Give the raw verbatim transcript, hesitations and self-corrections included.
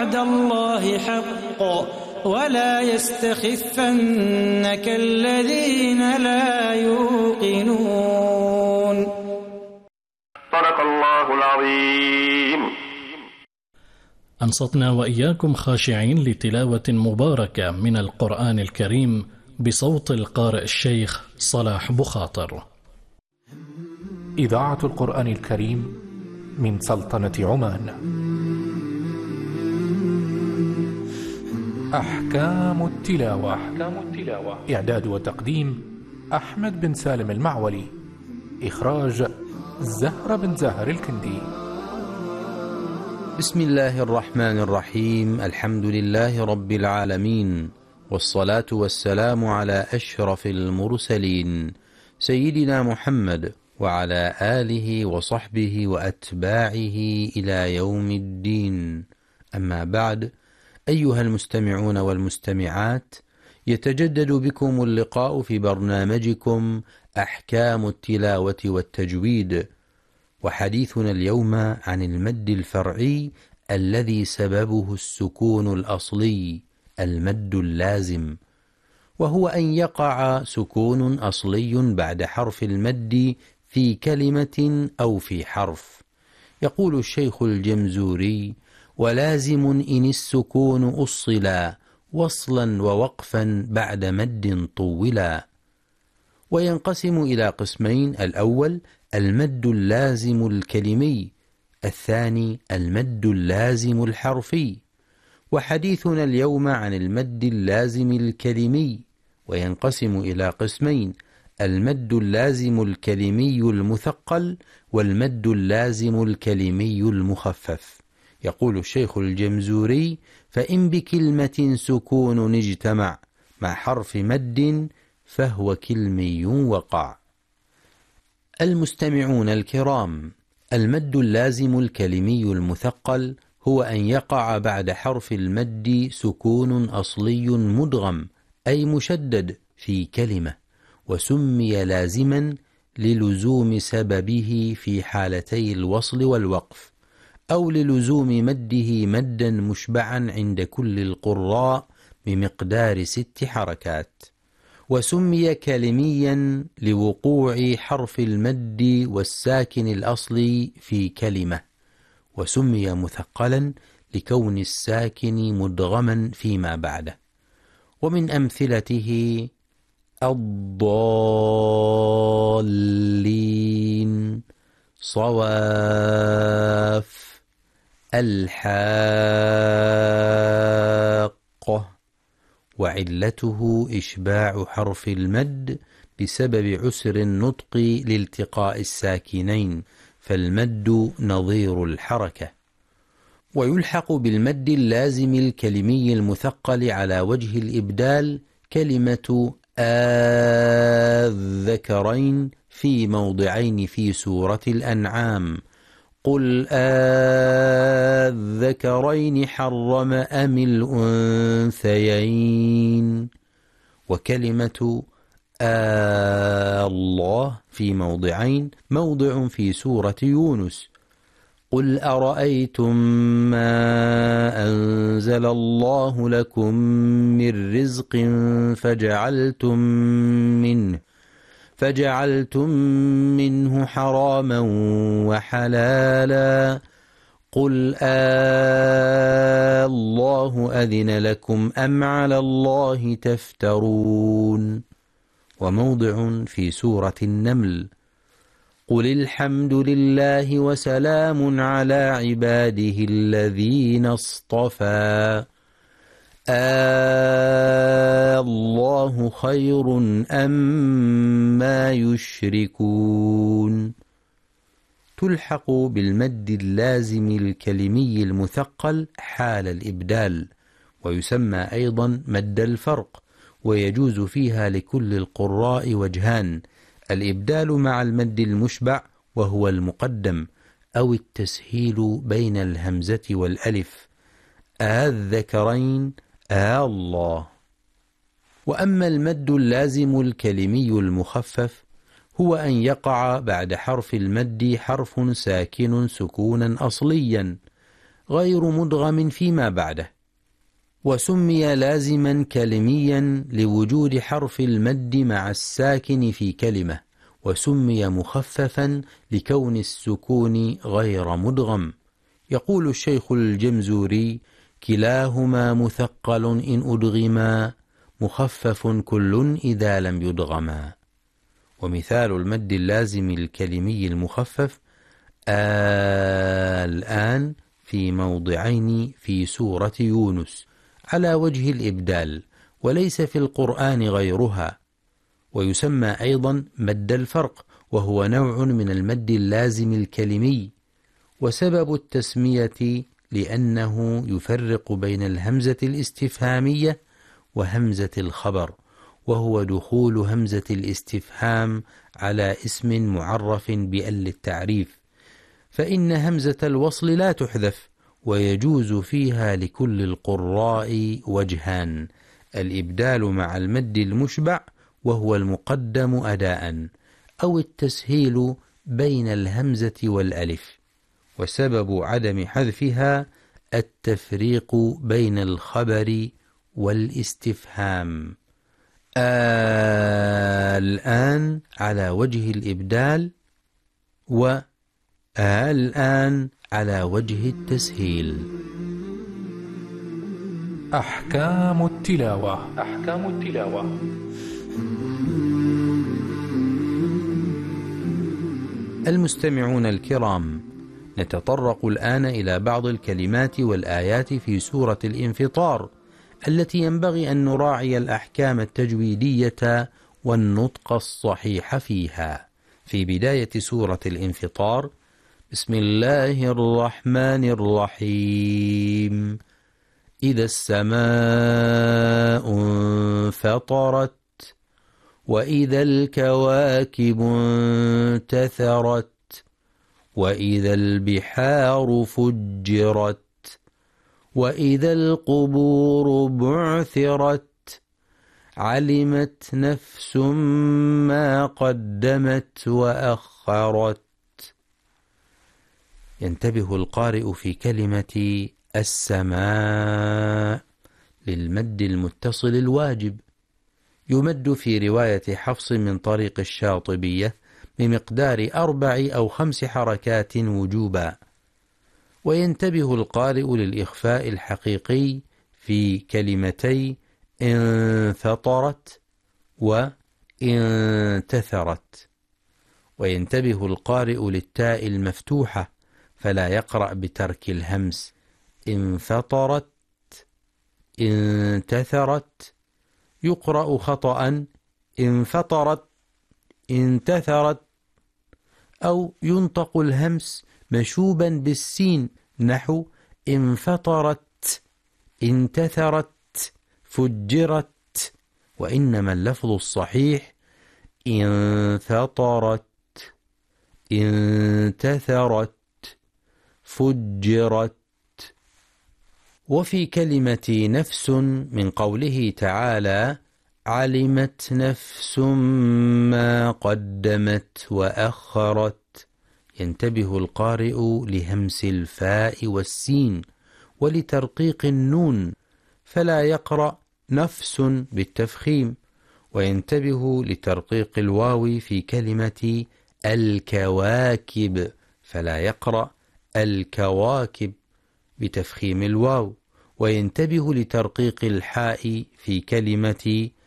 وعد الله حق ولا يستخفنك الذين لا يوقنون. صدق الله العظيم. أنصتنا وإياكم خاشعين لتلاوة مباركة من القرآن الكريم بصوت القارئ الشيخ صلاح بخاطر. إذاعة القرآن الكريم من سلطنة عمان. أحكام التلاوة. أحكام التلاوة. إعداد وتقديم أحمد بن سالم المعولي. إخراج زهرة بن زاهر الكندي. بسم الله الرحمن الرحيم. الحمد لله رب العالمين، والصلاة والسلام على أشرف المرسلين سيدنا محمد وعلى آله وصحبه وأتباعه إلى يوم الدين. أما بعد، أيها المستمعون والمستمعات، يتجدد بكم اللقاء في برنامجكم أحكام التلاوة والتجويد، وحديثنا اليوم عن المد الفرعي الذي سببه السكون الأصلي، المد اللازم، وهو أن يقع سكون أصلي بعد حرف المد في كلمة أو في حرف. يقول الشيخ الجمزوري: ولازم إن السكون أصلا وصلا ووقفا بعد مد طولا. وينقسم إلى قسمين: الأول المد اللازم الكلمي، الثاني المد اللازم الحرفي. وحديثنا اليوم عن المد اللازم الكلمي، وينقسم إلى قسمين: المد اللازم الكلمي المثقل والمد اللازم الكلمي المخفف. يقول الشيخ الجمزوري: فإن بكلمة سكون اجتمع مع حرف مد فهو كلمي وقع. المستمعون الكرام، المد اللازم الكلمي المثقل هو أن يقع بعد حرف المد سكون أصلي مدغم أي مشدد في كلمة، وسمي لازما للزوم سببه في حالتي الوصل والوقف، أو للزوم مده مدا مشبعا عند كل القراء بمقدار ست حركات. وسمي كلميا لوقوع حرف المد والساكن الأصلي في كلمة، وسمي مثقلا لكون الساكن مدغما فيما بعده. ومن أمثلته الضالين، صواف، الحاقة. وعلته إشباع حرف المد بسبب عسر النطق لالتقاء الساكنين، فالمد نظير الحركة. ويلحق بالمد اللازم الكلمي المثقل على وجه الإبدال كلمة الذكرين في موضعين في سورة الأنعام: قل الذكرين حرم أم الأنثيين. وكلمة الله في موضعين، موضع في سورة يونس: قل أرأيتم ما أنزل الله لكم من رزق فجعلتم منه فجعلتم منه حراما وحلالا قل الله أذن لكم أم على الله تفترون. وموضع في سورة النمل: قل الحمد لله وسلام على عباده الذين اصطفى الله خير أم ما يشركون. تلحق بالمد اللازم الكلمي المثقل حال الإبدال، ويسمى أيضا مد الفرق، ويجوز فيها لكل القراء وجهان: الإبدال مع المد المشبع وهو المقدم، أو التسهيل بين الهمزة والألف: الذكرين الله. وأما المد اللازم الكلمي المخفف هو أن يقع بعد حرف المد حرف ساكن سكونا أصليا، غير مدغم فيما بعده. وسمي لازما كلميا لوجود حرف المد مع الساكن في كلمة، وسمي مخففا لكون السكون غير مدغم. يقول الشيخ الجمزوري: كلاهما مثقل إن أدغما، مخفف كل إذا لم يدغما. ومثال المد اللازم الكلمي المخفف الآن في موضعين في سورة يونس على وجه الإبدال، وليس في القرآن غيرها. ويسمى أيضا مد الفرق، وهو نوع من المد اللازم الكلمي. وسبب التسمية لأنه يفرق بين الهمزة الاستفهامية وهمزة الخبر، وهو دخول همزة الاستفهام على اسم معرف بأل التعريف، فإن همزة الوصل لا تحذف، ويجوز فيها لكل القراء وجهان: الإبدال مع المد المشبع وهو المقدم أداء، أو التسهيل بين الهمزة والألف. وسبب عدم حذفها التفريق بين الخبر والاستفهام. الآن على وجه الإبدال، والآن على وجه التسهيل. أحكام التلاوة. أحكام التلاوة. المستمعون الكرام، نتطرق الآن إلى بعض الكلمات والآيات في سورة الانفطار التي ينبغي أن نراعي الأحكام التجويدية والنطق الصحيح فيها. في بداية سورة الانفطار: بسم الله الرحمن الرحيم، إذا السماء انفطرت، وإذا الكواكب انتثرت، وإذا البحار فجرت، وإذا القبور بعثرت، علمت نفس ما قدمت وأخرت. ينتبه القارئ في كلمة السماء للمد المتصل الواجب، يمد في رواية حفص من طريق الشاطبية بمقدار أربع أو خمس حركات وجوبا. وينتبه القارئ للإخفاء الحقيقي في كلمتي انفطرت وانتثرت. وينتبه القارئ للتاء المفتوحة فلا يقرأ بترك الهمس: انفطرت انتثرت، يقرأ خطأ انفطرت انتثرت، أو ينطق الهمس مشوبا بالسين نحو انفطرت انتثرت فجرت، وإنما اللفظ الصحيح انفطرت انتثرت فجرت. وفي كلمة نفس من قوله تعالى: علمت نفس ما قدمت وأخرت، ينتبه القارئ لهمس الفاء والسين ولترقيق النون، فلا يقرأ نفس بالتفخيم. وينتبه لترقيق الواو في كلمة الكواكب، فلا يقرأ الكواكب بتفخيم الواو. وينتبه لترقيق الحاء في كلمة